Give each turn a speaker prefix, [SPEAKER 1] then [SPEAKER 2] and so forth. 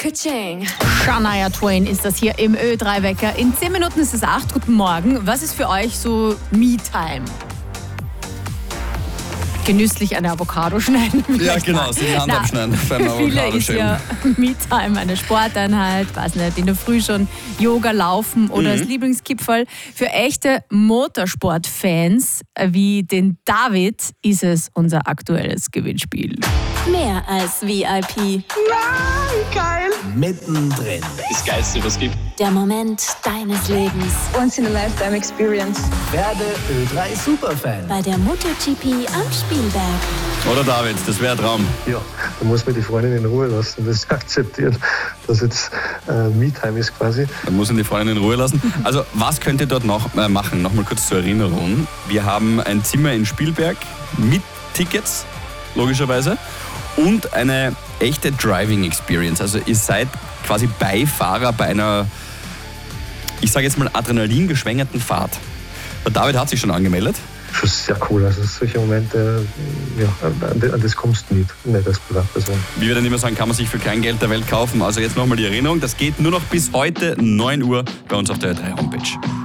[SPEAKER 1] Ka-ching.
[SPEAKER 2] Shania Twain ist das hier im Ö3-Wecker. In 10 Minuten ist es 8. Guten Morgen. Was ist für euch so Me-Time? Genüsslich eine Avocado schneiden.
[SPEAKER 3] Ja, genau, sich die Hand abschneiden beim
[SPEAKER 2] Viele
[SPEAKER 3] Avocado
[SPEAKER 2] ist ja Me-Time, eine Sporteinheit, weiß nicht, in der Früh schon Yoga, Laufen oder als Lieblingskipferl. Für echte Motorsportfans wie den David ist es unser aktuelles Gewinnspiel.
[SPEAKER 1] Mehr als VIP.
[SPEAKER 4] Geil!
[SPEAKER 5] Mittendrin.
[SPEAKER 6] Das Geilste, was es gibt.
[SPEAKER 1] Der Moment deines Lebens.
[SPEAKER 4] Once in a lifetime experience.
[SPEAKER 5] Werde Ö3 Superfan.
[SPEAKER 1] Bei der MotoGP am Spielberg.
[SPEAKER 3] Oder David, das wäre ein Traum.
[SPEAKER 7] Ja, da muss man die Freundin in Ruhe lassen, das akzeptiert, dass jetzt Me-Time ist quasi.
[SPEAKER 3] Da muss man die Freundin in Ruhe lassen. Also, was könnt ihr dort noch machen? Nochmal kurz zur Erinnerung. Wir haben ein Zimmer in Spielberg mit Tickets, logischerweise, und eine echte Driving Experience. Also, ihr seid quasi Beifahrer bei einer, ich sage jetzt mal, adrenalingeschwängerten Fahrt. Der David hat sich schon angemeldet.
[SPEAKER 7] Schon sehr cool, also solche Momente, ja, an das kommst du nicht als Privatperson.
[SPEAKER 3] Wie wir dann immer sagen, kann man sich für kein Geld der Welt kaufen. Also jetzt nochmal die Erinnerung, das geht nur noch bis heute 9 Uhr bei uns auf der Ö3 Homepage.